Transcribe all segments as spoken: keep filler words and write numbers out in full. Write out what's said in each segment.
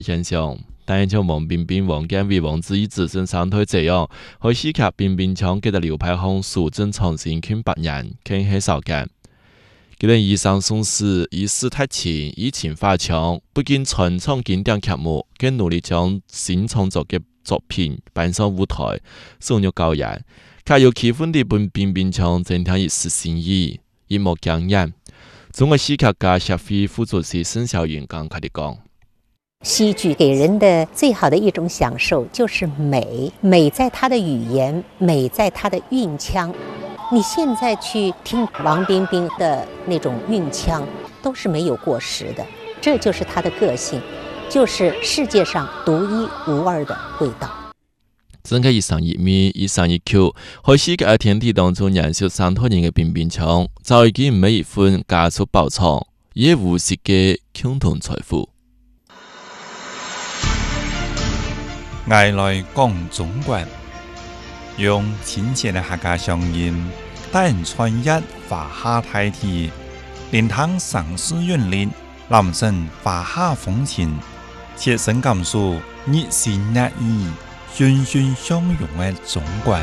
现象。但像王冰冰、王建伟、王子怡自身三推这样，可以及冰冰腔嘅流派红素正重新圈百人，傾起手間。佢哋以上宋詩、以詩太情、以情發強，不僅傳唱經典劇目，更努力將新創作嘅作品搬上舞台，送入教人。較有氣氛地本冰冰腔增添一絲新意，一幕驚豔。中國戲劇家協會副主席沈小雲感慨地講。 戏剧给人的最好的一种享受就是美，美在它的语言，美在它的韵腔。你现在去听王冰冰的那种韵腔，都是没有过时的，这就是她的个性，就是世界上独一无二的味道。 整個一上一米，一上一口，喺世界嘅天地當中燃燒三套人嘅冰冰腔，早已經每一分加速爆倉，也無息嘅共同財富。 愛來講中國，用親切的客家鄉音，帶人穿越華夏大地，連通城市韻律，攬成華夏風情，切身感受熱情熱意、欣欣相融的中國。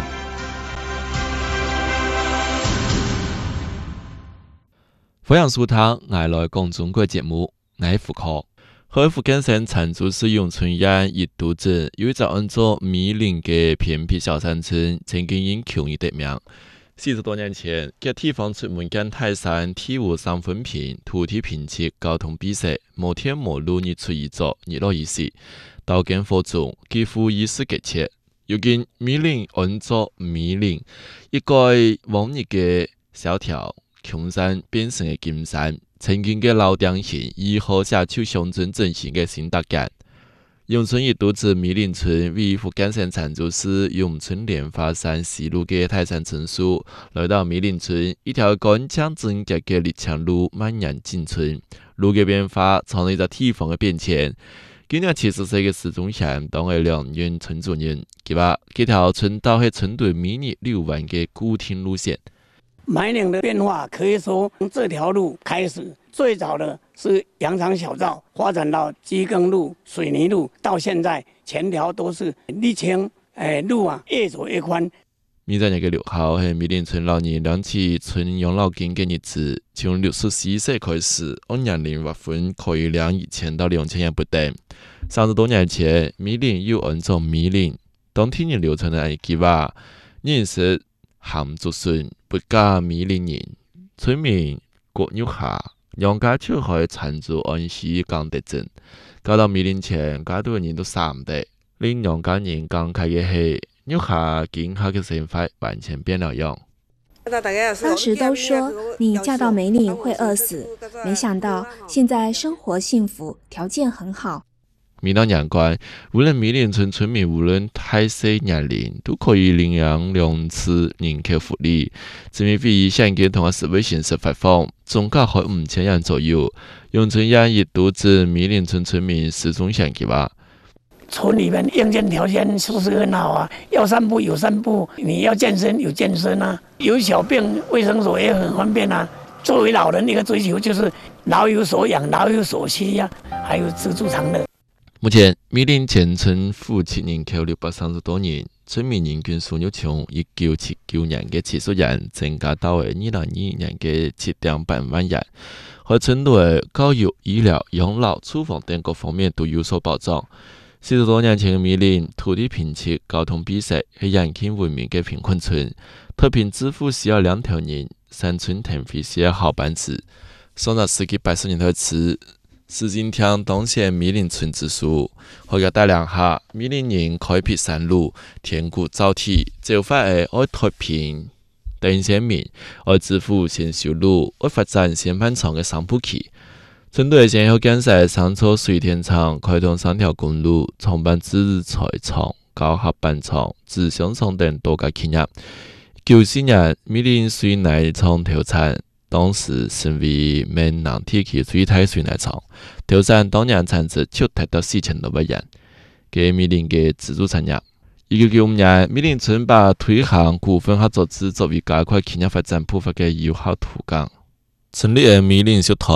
歡迎收聽《愛來講中國》節目，我係福科。喺福建省長洲市永春縣一渡鎮有一個按照米林嘅偏僻小山村，曾經因窮而得名。四十多年前，嘅地方出門揀泰山體無三分平，土地貧瘠，交通閉塞，無天無路，日出而作，日落而息，刀耕火種，幾乎與世隔絕。如今米林按照米林，一改往日嘅蕭條窮山變成嘅金山。曾經嘅老店型以後社區鄉鎮振興嘅新特感。永春一渡至米林村位於福建省長洲市永春蓮花山西路嘅泰山村屬，來到米林村，一條乾淨整潔嘅立強路蜿蜒進村，路嘅變化創造一個地方嘅變遷。今年七十歲嘅史忠祥當為兩院村主任，佢話這條村道係村對米里六萬嘅固定路線。 米林的變化可以說從這條路開始，最早的是羊腸小灶，發展到機耕路、水泥路，到現在全條都是瀝青，誒路啊越走越寬。 米在日嘅六號係米林村老年兩起村養老金嘅日子，從六十四歲開始，按年齡劃分可以兩一千到兩千元不等。三十多年前，米林又按照米林當天年流傳嘅計劃，認識含族孫不加米林人，村民各入下，讓家出去長洲安溪港德鎮，搞到米林前，家多人都散唔得，令讓家人感慨嘅係，入下見下嘅生活完全變了樣。 當時都說你嫁到米林會餓死，沒想到現在生活幸福，條件很好。 米到年關，無論米林村村民無論大細年齡，都可以領養兩次人口福利。村民費以現金同埋社會形式發放，總價喺五千元左右。永春縣一渡至米林村村民始終想計劃。 村裏面硬件條件是不是很好啊？要散步有散步，你要健身有健身啊，有小病衛生所也很方便啊。作為老人一個追求就是老有所養，老有所需呀、啊，還有知足常樂。 目前米林全村戶籍人口六百三十多人，村民人均收入從一九七九年嘅七十人增加到二零二二年嘅七點八萬人，喺村內教育、醫療、養老、住房等各方面都有所保障。四十多年前嘅米林土地貧瘠、交通閉塞，係人口聞名嘅貧困村。脫貧致富需要兩條人，山村騰飛需要好班子。上咗世紀八十年代初，史今聽當選米林村支書，佢嘅帶領下，米林人開闢山路，填谷造地，就法係愛脫貧等先民，愛致富先修路，愛發展先攀長嘅商鋪區。村隊先後建設三座水電廠，開通三條公路，創辦製材廠、高合板廠、紙箱廠等多家企業。九四年，米林水泥廠投產。當時成為閩南地區最大水泥廠，投產當年產值就達到四千多萬元，給米林嘅支柱產業。一九九五年，米林村把推行股份合作制作為加快企業發展步伐嘅有效途徑，成立咗米林集團，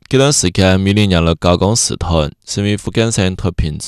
这段时间，米林让了高岗使团，成为福建省脱贫